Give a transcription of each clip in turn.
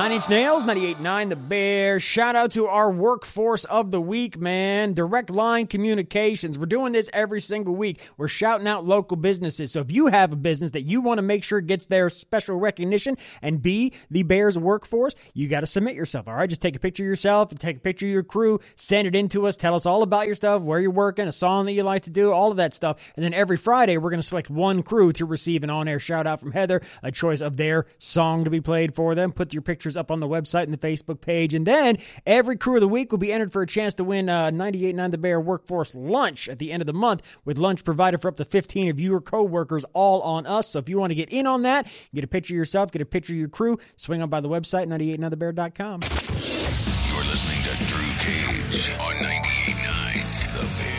9 Inch Nails, 98.9 The Bear. Shout out to our workforce of the week, man. Direct Line Communications. We're doing this every single week. We're shouting out local businesses. So if you have a business that you want to make sure gets their special recognition and be the Bears workforce, you got to submit yourself, all right? Just take a picture of yourself, take a picture of your crew, send it in to us, tell us all about your stuff, where you're working, a song that you like to do, all of that stuff. And then every Friday, we're going to select one crew to receive an on-air shout-out from Heather, a choice of their song to be played for them. Put your pictures up on the website and the Facebook page. And then every crew of the week will be entered for a chance to win 98.9 The Bear Workforce lunch at the end of the month, with lunch provided for up to 15 of your co-workers, all on us. So if you want to get in on that, get a picture of yourself, get a picture of your crew, swing on by the website, 98.9thebear.com. You're listening to Drew Cage on 98.9 The Bear.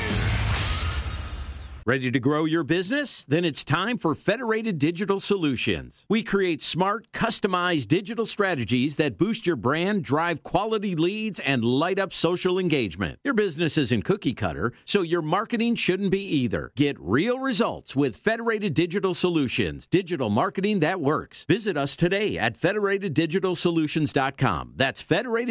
Ready to grow your business? Then it's time for Federated Digital Solutions. We create smart, customized digital strategies that boost your brand, drive quality leads, and light up social engagement. Your business isn't cookie cutter, so your marketing shouldn't be either. Get real results with Federated Digital Solutions, digital marketing that works. Visit us today at federateddigitalsolutions.com. That's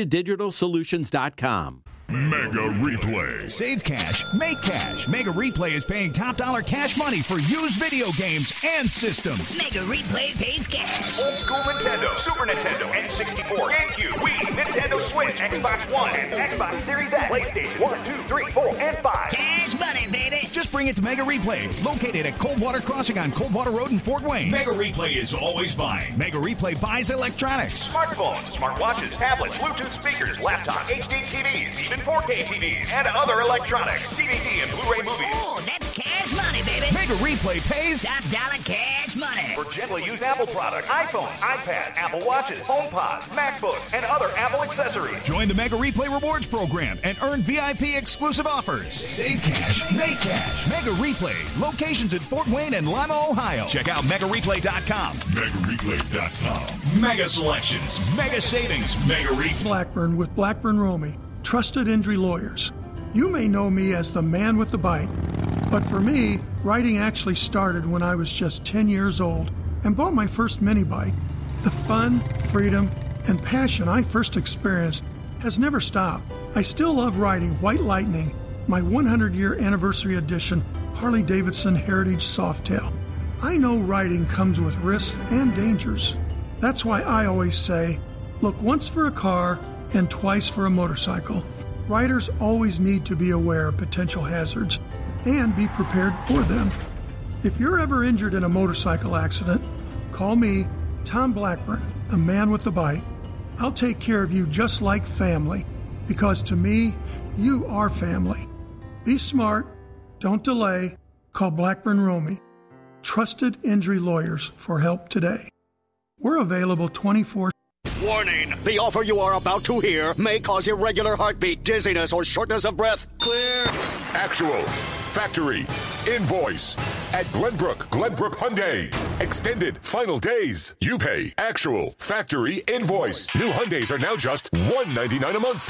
federateddigitalsolutions.com. Mega Replay. Save cash, make cash. Mega Replay is paying top dollar cash money for used video games and systems. Mega Replay pays cash. Old school Nintendo, Super Nintendo, N64, GameCube, Wii, Nintendo Switch, Xbox One, and Xbox Series X, PlayStation 1, 2, 3, 4, and 5. Cash money, baby. Just bring it to Mega Replay, located at Coldwater Crossing on Coldwater Road in Fort Wayne. Mega Replay is always buying. Mega Replay buys electronics, Smartphones, smartwatches, tablets, Bluetooth speakers, laptops, HD TVs, even 4K TVs, and other electronics, DVD and Blu-ray movies. Oh, that's cash money, baby. Mega Replay pays Top dollar cash money. For gently used Apple products, iPhones, iPads, Apple Watches, HomePods, MacBooks, and other Apple accessories. Join the Mega Replay Rewards program and earn VIP exclusive offers. Save cash, make cash. Mega Replay, locations in Fort Wayne and Lima, Ohio. Check out MegaReplay.com. MegaReplay.com. Mega selections, mega savings, Mega Replay. Blackburn with Blackburn Romy, trusted injury lawyers. You may know me as the man with the bite, but for me, writing actually started when I was just 10 years old and bought my first mini bike. The fun, freedom, and passion I first experienced has never stopped. I still love riding White Lightning, my 100-year anniversary edition Harley-Davidson Heritage Softail. I know riding comes with risks and dangers. That's why I always say, look once for a car and twice for a motorcycle. Riders always need to be aware of potential hazards and be prepared for them. If you're ever injured in a motorcycle accident, call me, Tom Blackburn, the man with the bite. I'll take care of you just like family, because to me, you are family. Be smart, don't delay, call Blackburn Romy. Trusted injury lawyers for help today. We're available 24/7. Warning! The offer you are about to hear may cause irregular heartbeat, dizziness, or shortness of breath. Clear. Actual, factory, invoice. At Glenbrook Hyundai. Extended final days. You pay actual, factory, invoice. New Hyundais are now just $199 a month.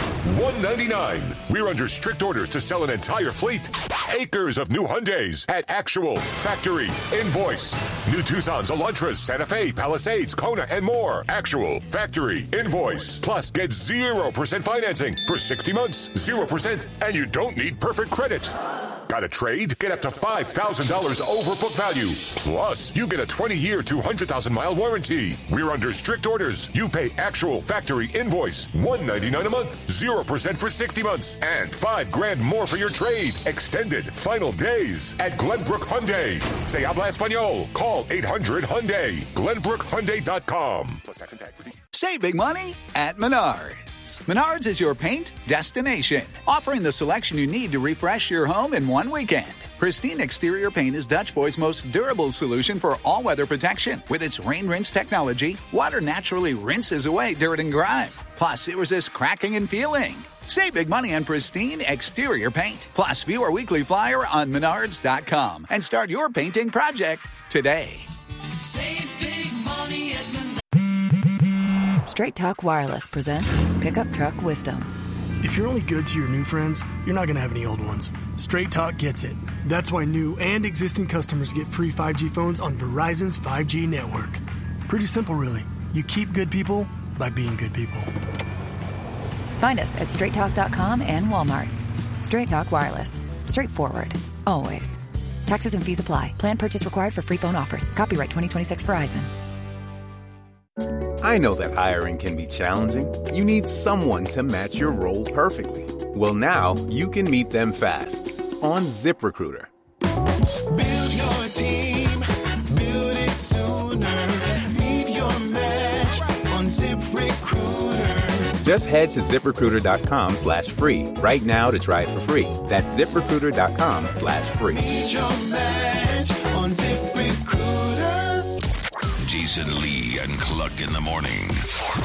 $199. We're under strict orders to sell an entire fleet. Acres of new Hyundais at actual, factory, invoice. New Tucsons, Elantras, Santa Fe, Palisades, Kona, and more. Actual, factory, invoice. Plus, get 0% financing for 60 months. 0%, and you don't need perfect credit. Got a trade? Get up to $5,000 over book value. Plus, you get a 20-year, 200,000-mile warranty. We're under strict orders. You pay actual factory invoice. $199 a month. 0% for 60 months. And $5,000 more for your trade. Extended final days at Glenbrook Hyundai. Se habla español. Call 800-HYUNDAI. GlenbrookHyundai.com. Plus tax and tag for Save big money at Menards. Menards is your paint destination, offering the selection you need to refresh your home in one weekend. Pristine Exterior Paint is Dutch Boy's most durable solution for all-weather protection. With its rain rinse technology, water naturally rinses away dirt and grime. Plus, it resists cracking and peeling. Save big money on Pristine Exterior Paint. Plus, view our weekly flyer on Menards.com and start your painting project today. Save big money at Menards. Straight Talk Wireless presents Pickup Truck Wisdom. If you're only good to your new friends, you're not going to have any old ones. Straight Talk gets it. That's why new and existing customers get free 5G phones on Verizon's 5G network. Pretty simple, really. You keep good people, by being good people. Find us at straighttalk.com and Walmart. Straight Talk Wireless. Straightforward. Always. Taxes and fees apply. Plan purchase required for free phone offers. Copyright 2026 Verizon. I know that hiring can be challenging. You need someone to match your role perfectly. Well, now you can meet them fast on ZipRecruiter. Build your team, build it sooner. Meet your match on ZipRecruiter. Just head to ZipRecruiter.com/free right now to try it for free. That's ZipRecruiter.com/free. Meet your match on ZipRecruiter. Jason Lee and Cluck in the morning.